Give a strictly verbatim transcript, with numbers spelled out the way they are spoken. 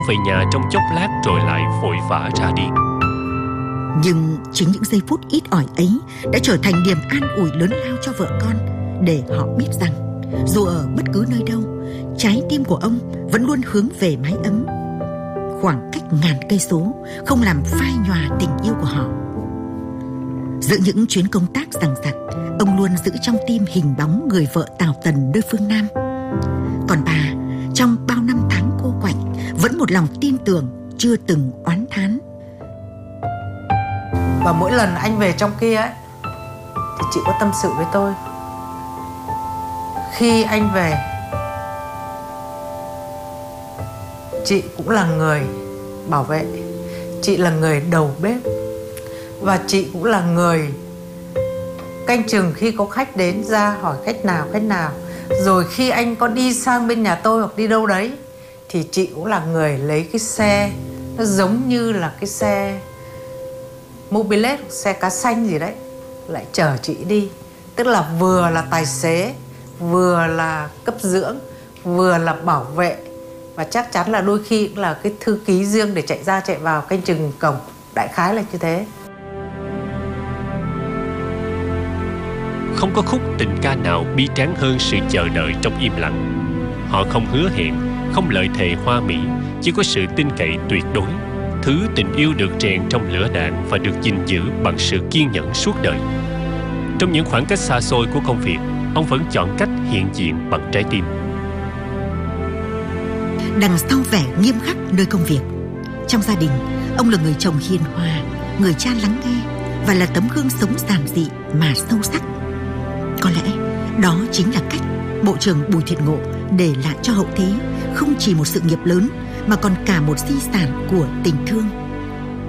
về nhà trong chốc lát rồi lại vội vã ra đi. Nhưng chính những giây phút ít ỏi ấy đã trở thành niềm an ủi lớn lao cho vợ con, để họ biết rằng dù ở bất cứ nơi đâu, trái tim của ông vẫn luôn hướng về mái ấm. Khoảng cách ngàn cây số không làm phai nhòa tình yêu của họ. Giữa những chuyến công tác dằng dặc, ông luôn giữ trong tim hình bóng người vợ tảo tần nơi phương Nam. Còn bà, trong bao năm tháng cô quạnh, vẫn một lòng tin tưởng, chưa từng oán thán. Và mỗi lần anh về trong kia ấy, thì chị có tâm sự với tôi. Khi anh về, chị cũng là người bảo vệ, chị là người đầu bếp, và chị cũng là người canh chừng khi có khách đến ra hỏi khách nào khách nào. Rồi khi anh có đi sang bên nhà tôi hoặc đi đâu đấy, thì chị cũng là người lấy cái xe, nó giống như là cái xe mobilet, xe cá xanh gì đấy, lại chở chị đi. Tức là vừa là tài xế, vừa là cấp dưỡng, vừa là bảo vệ, và chắc chắn là đôi khi cũng là cái thư ký riêng để chạy ra chạy vào canh chừng cổng. Đại khái là như thế. Không có khúc tình ca nào bi tráng hơn sự chờ đợi trong im lặng. Họ không hứa hẹn, không lời thề hoa mỹ, chỉ có sự tin cậy tuyệt đối. Thứ tình yêu được rèn trong lửa đạn và được gìn giữ bằng sự kiên nhẫn suốt đời. Trong những khoảng cách xa xôi của công việc, ông vẫn chọn cách hiện diện bằng trái tim. Đằng sau vẻ nghiêm khắc nơi công việc, trong gia đình, ông là người chồng hiền hòa, người cha lắng nghe và là tấm gương sống giản dị mà sâu sắc. Có lẽ đó chính là cách Bộ trưởng Bùi Thiện Ngộ để lại cho hậu thế không chỉ một sự nghiệp lớn mà còn cả một di sản của tình thương.